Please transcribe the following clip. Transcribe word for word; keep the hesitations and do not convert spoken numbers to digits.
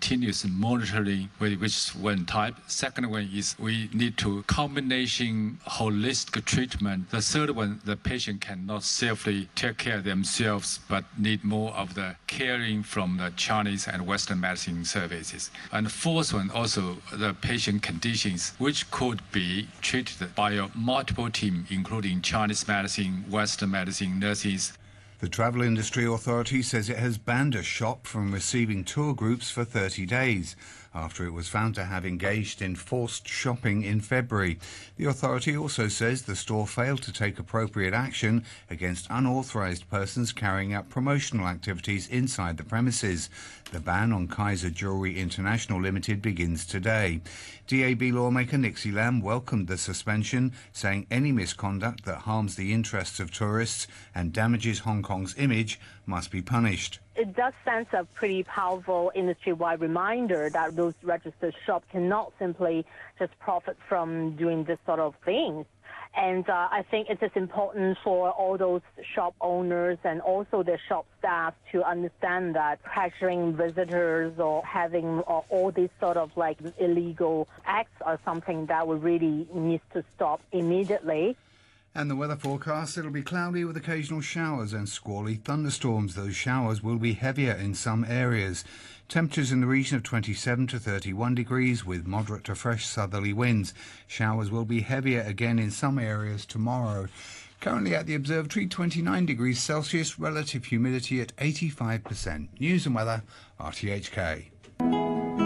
continuous monitoring, which is one type. Second one is we need to combination holistic treatment. The third one, the patient cannot safely take care of themselves, but need more of the caring from the Chinese and Western medicine services. And the fourth one, also the patient conditions, which could be treated by a multiple team, including Chinese medicine, Western medicine, nurses. The Travel Industry Authority says it has banned a shop from receiving tour groups for thirty days after it was found to have engaged in forced shopping in February. The authority also says the store failed to take appropriate action against unauthorised persons carrying out promotional activities inside the premises. The ban on Kaiser Jewellery International Limited begins today. D A B lawmaker Nixie Lam welcomed the suspension, saying any misconduct that harms the interests of tourists and damages Hong Kong's image must be punished. It does send a pretty powerful industry-wide reminder that those registered shops cannot simply just profit from doing this sort of things. And uh, I think it is important for all those shop owners and also their shop staff to understand that pressuring visitors or having uh, all these sort of like illegal acts are something that we really needs to stop immediately. And the weather forecast, it'll be cloudy with occasional showers and squally thunderstorms. Those showers will be heavier in some areas. Temperatures in the region of twenty-seven to thirty-one degrees with moderate to fresh southerly winds. Showers will be heavier again in some areas tomorrow. Currently at the observatory, twenty-nine degrees Celsius, relative humidity at eighty-five percent. News and weather, R T H K.